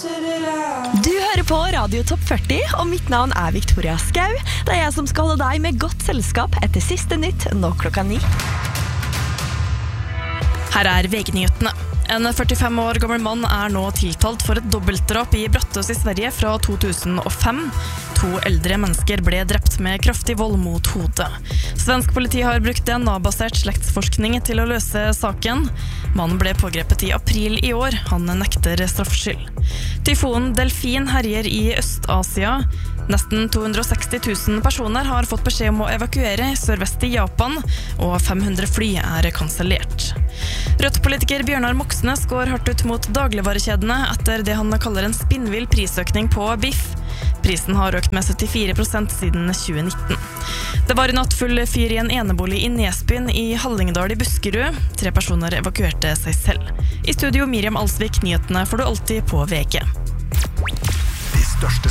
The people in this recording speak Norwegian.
Du hører på Radio Topp 40, og mitt navn er Victoria Skau. Det er jeg som skal holde deg med godt selskap etter siste nytt nå 9:00. Her er VG-nyhetene. En 45 år gammel mann er nå tiltalt for et dobbeltdrap i Brattås i Sverige fra 2005. 2 eldre mennesker ble drept med kraftig vold mot hodet. Svensk politi har brukt DNA-basert slektsforskning til å løse saken. Mannen ble pågrepet i april i år. Han nekter straffskyld. Tyfonen Delfin herjer i Øst-Asia. Nesten 260 000 personer har fått beskjed om å evakuere sørvest i Japan, og 500 fly er kansellert. Rødt-politiker Bjørnar Moxnes går hardt ut mot dagligvarekjedene etter det han kaller en spinnvill prisøkning på biff. Prisen har økt med 74% siden 2019. Det var i natt full fyr i en enebolig i Nesbyen i Hallingdal i Buskerud. 3 personer evakuerte seg selv. I studio Miriam Alsvik, nyhetene får du alltid på VG.